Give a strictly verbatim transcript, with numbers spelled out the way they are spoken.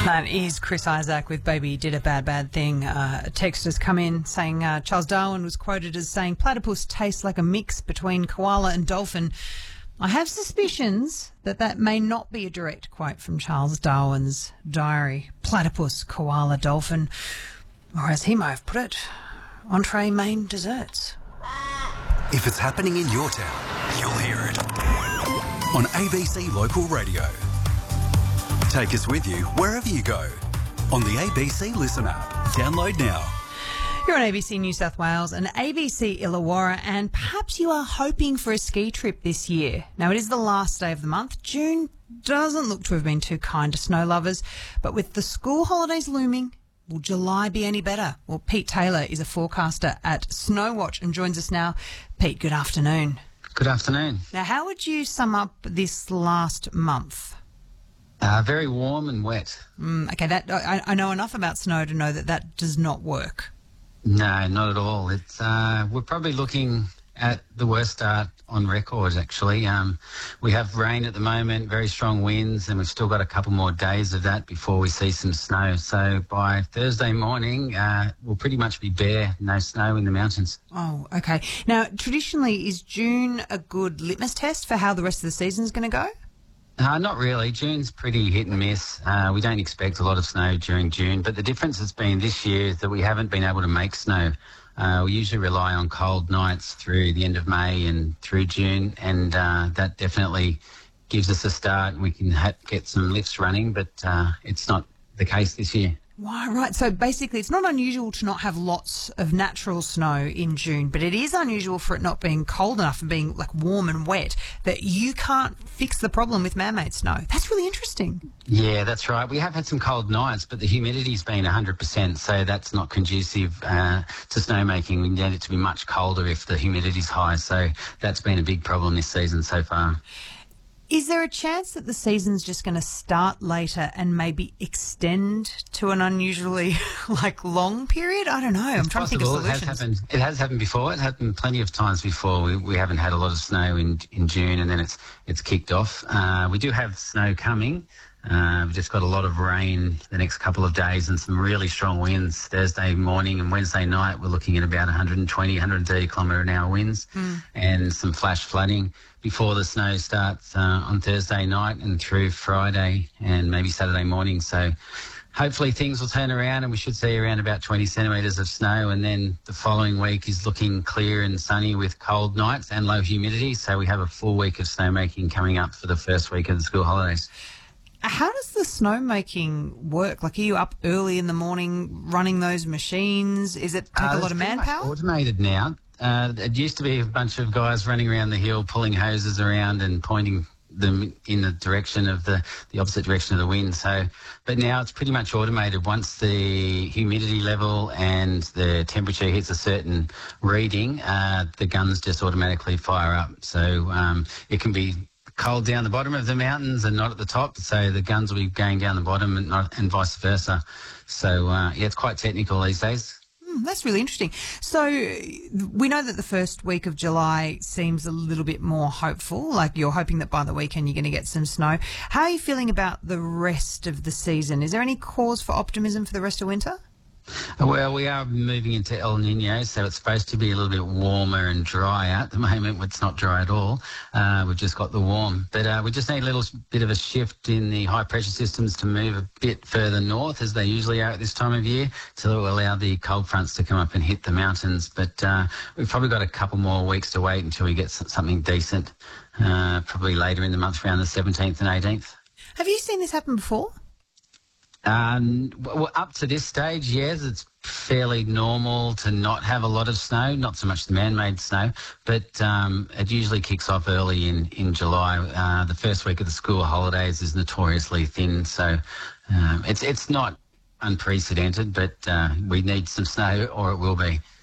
That is Chris Isaac with Baby Did a Bad Bad Thing. Uh, a text has come in saying uh, Charles Darwin was quoted as saying platypus tastes like a mix between koala and dolphin. I have suspicions that that may not be a direct quote from Charles Darwin's diary. Platypus, koala, dolphin, or as he may have put it, entree, main, desserts. If it's happening in your town, you'll hear it on A B C Local Radio. Take us with you wherever you go on the A B C Listen app. Download now. You're on A B C New South Wales and A B C Illawarra, and perhaps you are hoping for a ski trip this year. Now, it is the last day of the month. June doesn't look to have been too kind to snow lovers, but with the school holidays looming, will July be any better? Well, Pete Taylor is a forecaster at Snowwatch and joins us now. Pete, good afternoon. Good afternoon. Now, how would you sum up this last month? Uh, very warm and wet. Mm, okay, that I, I know enough about snow to know that that does not work. No, not at all. It's uh, we're probably looking at the worst start on record, actually. Um, we have rain at the moment, very strong winds, and we've still got a couple more days of that before we see some snow. So by Thursday morning, uh, we'll pretty much be bare, no snow in the mountains. Oh, okay. Now, traditionally, is June a good litmus test for how the rest of the season is going to go? Uh, not really. June's pretty hit and miss. Uh, we don't expect a lot of snow during June, but the difference has been this year is that we haven't been able to make snow. Uh, we usually rely on cold nights through the end of May and through June, and uh, that definitely gives us a start and we can ha- get some lifts running, but uh, it's not the case this year. Right, right. So basically it's not unusual to not have lots of natural snow in June, but it is unusual for it not being cold enough and being like warm and wet that you can't fix the problem with man-made snow. That's really interesting. Yeah, that's right. We have had some cold nights, but the humidity's been one hundred percent, so that's not conducive uh, to snowmaking. We need it to be much colder if the humidity's high, so that's been a big problem this season so far. Is there a chance that the season's just going to start later and maybe extend to an unusually like long period? I don't know. I'm it's trying possible. to think of solutions. It has happened. It has happened before. It happened plenty of times before. We, we haven't had a lot of snow in in June, and then it's it's kicked off. Uh, we do have snow coming. Uh, we've just got a lot of rain the next couple of days and some really strong winds Thursday morning and Wednesday night. We're looking at about one twenty, one thirty kilometre an hour winds mm. and some flash flooding before the snow starts uh, on Thursday night and through Friday and maybe Saturday morning. So hopefully things will turn around and we should see around about twenty centimetres of snow, and then the following week is looking clear and sunny with cold nights and low humidity. So we have a full week of snowmaking coming up for the first week of the school holidays. How does the snowmaking work? Like, are you up early in the morning running those machines? Is it take uh, a lot of manpower? It's automated now. Uh, it used to be a bunch of guys running around the hill, pulling hoses around and pointing them in the direction of the, the opposite direction of the wind. So, but now it's pretty much automated. Once the humidity level and the temperature hits a certain reading, uh, the guns just automatically fire up. So um, it can be cold down the bottom of the mountains and not at the top, so the guns will be going down the bottom and, not, and vice versa. So, uh, yeah, it's quite technical these days. Mm, that's really interesting. So we know that the first week of July seems a little bit more hopeful, like you're hoping that by the weekend you're going to get some snow. How are you feeling about the rest of the season? Is there any cause for optimism for the rest of winter? Well, we are moving into El Nino, so it's supposed to be a little bit warmer and drier. At the moment, it's not dry at all. Uh, we've just got the warm. But uh, we just need a little bit of a shift in the high-pressure systems to move a bit further north, as they usually are at this time of year, to allow the cold fronts to come up and hit the mountains. But uh, we've probably got a couple more weeks to wait until we get something decent, uh, probably later in the month, around the seventeenth and eighteenth. Have you seen this happen before? Um, well, up to this stage, yes, it's fairly normal to not have a lot of snow, not so much the man-made snow, but um, it usually kicks off early in, in July. Uh, the first week of the school holidays is notoriously thin, so um, it's, it's not unprecedented, but uh, we need some snow or it will be.